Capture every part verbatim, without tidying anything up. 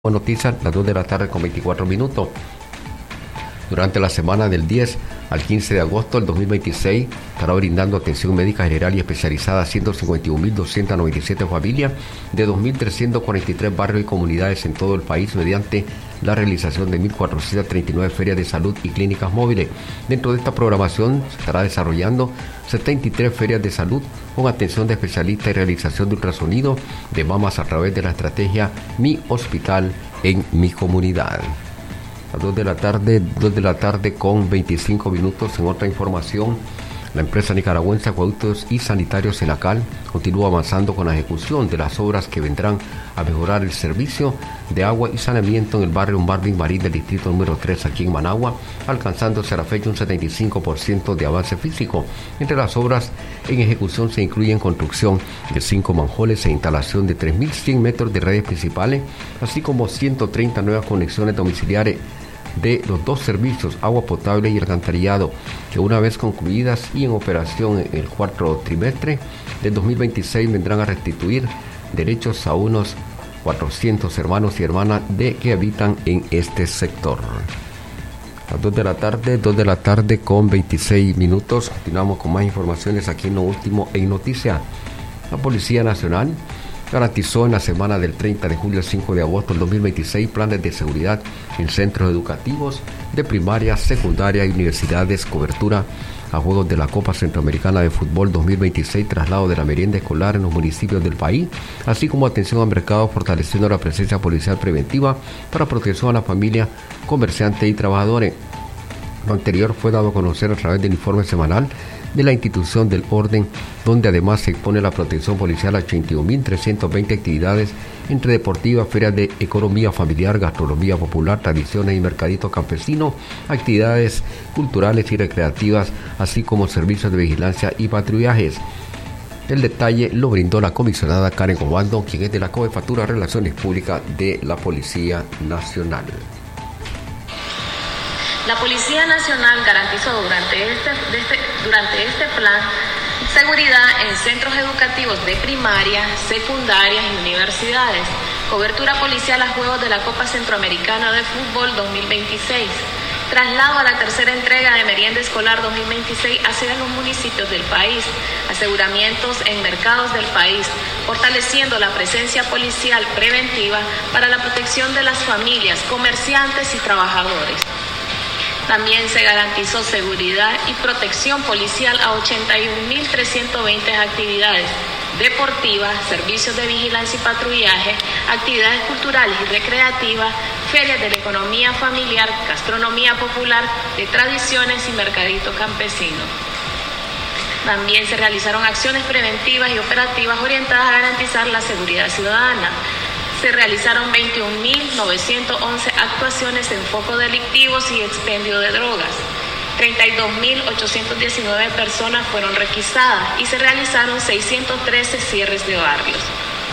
Noticias, las dos de la tarde con veinticuatro minutos. Durante la semana del diez al quince de agosto del dos mil veintiséis estará brindando atención médica general y especializada a ciento cincuenta y un mil doscientas noventa y siete familias de dos mil trescientos cuarenta y tres barrios y comunidades en todo el país mediante la realización de mil cuatrocientas treinta y nueve ferias de salud y clínicas móviles. Dentro de esta programación se estará desarrollando setenta y tres ferias de salud con atención de especialistas y realización de ultrasonido de mamas a través de la estrategia Mi Hospital en mi Comunidad. A las dos de la tarde, dos de la tarde con veinticinco minutos. En otra información, la empresa nicaragüense Acueductos y Sanitarios Senacal continúa avanzando con la ejecución de las obras que vendrán a mejorar el servicio de agua y saneamiento en el barrio Marvin Marín del distrito número tres aquí en Managua, alcanzándose a la fecha un setenta y cinco por ciento de avance físico. Entre las obras en ejecución se incluyen construcción de cinco manjoles e instalación de tres mil cien metros de redes principales, así como ciento treinta nuevas conexiones domiciliares de los dos servicios, agua potable y alcantarillado, que una vez concluidas y en operación en el cuarto trimestre del dos mil veintiséis vendrán a restituir derechos a unos cuatrocientos hermanos y hermanas de que habitan en este sector. A las dos de la tarde, dos de la tarde con veintiséis minutos. Continuamos con más informaciones aquí en Lo Último en Noticias. La Policía Nacional garantizó en la semana del treinta de julio al cinco de agosto del dos mil veintiséis planes de seguridad en centros educativos de primaria, secundaria y universidades, cobertura a juegos de la Copa Centroamericana de Fútbol dos mil veintiséis, traslado de la merienda escolar en los municipios del país, así como atención al mercado, fortaleciendo la presencia policial preventiva para protección a la familia, comerciantes y trabajadores. Lo anterior fue dado a conocer a través del informe semanal de la institución del orden, donde además se expone la protección policial a ochenta y un mil trescientas veinte actividades entre deportivas, ferias de economía familiar, gastronomía popular, tradiciones y mercaditos campesinos, actividades culturales y recreativas, así como servicios de vigilancia y patrullajes. El detalle lo brindó la comisionada Karen Obando, quien es de la Cojefatura de Relaciones Públicas de la Policía Nacional. La Policía Nacional garantizó durante este, este, durante este plan seguridad en centros educativos de primaria, secundarias y universidades, cobertura policial a juegos de la Copa Centroamericana de Fútbol dos mil veintiséis, traslado a la tercera entrega de merienda escolar dos mil veintiséis hacia los municipios del país, aseguramientos en mercados del país, fortaleciendo la presencia policial preventiva para la protección de las familias, comerciantes y trabajadores. También se garantizó seguridad y protección policial a ochenta y un mil trescientas veinte actividades deportivas, servicios de vigilancia y patrullaje, actividades culturales y recreativas, ferias de la economía familiar, gastronomía popular, de tradiciones y mercadito campesino. También se realizaron acciones preventivas y operativas orientadas a garantizar la seguridad ciudadana. Se realizaron veintiún mil novecientas once actuaciones en focos delictivos y expendio de drogas. treinta y dos mil ochocientas diecinueve personas fueron requisadas y se realizaron seiscientos trece cierres de barrios.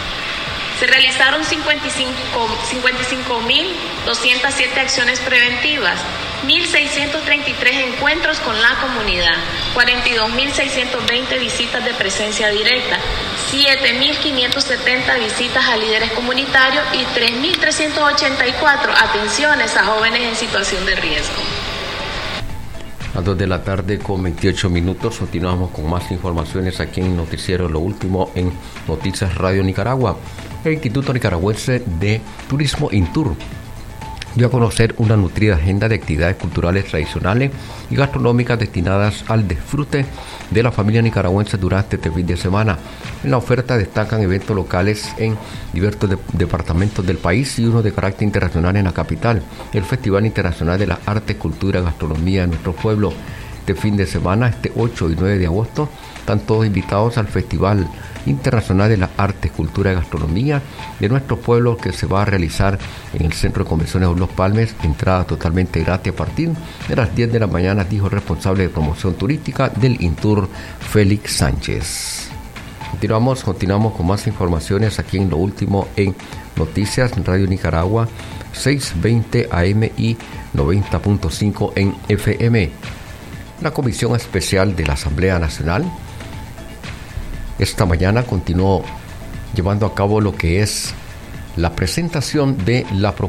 Se realizaron cincuenta y cinco mil doscientas siete acciones preventivas, mil seiscientos treinta y tres encuentros con la comunidad, cuarenta y dos mil seiscientas veinte visitas de presencia directa, siete mil quinientas setenta visitas a líderes comunitarios y tres mil trescientas ochenta y cuatro atenciones a jóvenes en situación de riesgo. A las dos de la tarde con veintiocho minutos continuamos con más informaciones aquí en Noticiero Lo Último en Noticias Radio Nicaragua. El Instituto Nicaragüense de Turismo Intur dio a conocer una nutrida agenda de actividades culturales tradicionales y gastronómicas destinadas al disfrute de la familia nicaragüense durante este fin de semana. En la oferta destacan eventos locales en diversos de- departamentos del país y uno de carácter internacional en la capital, el Festival Internacional de las Artes, Cultura y Gastronomía de nuestro pueblo. Este fin de semana, este ocho y nueve de agosto, están todos invitados al Festival Internacional de las Artes, Cultura y Gastronomía de nuestro pueblo, que se va a realizar en el Centro de Convenciones Los Palmes, entrada totalmente gratis a partir de las diez de la mañana, dijo el responsable de promoción turística del Intur, Félix Sánchez. Continuamos, continuamos con más informaciones aquí en Lo Último en Noticias Radio Nicaragua, seiscientos veinte A M y noventa punto cinco en F M. La Comisión Especial de la Asamblea Nacional esta mañana continuó llevando a cabo lo que es la presentación de la propuesta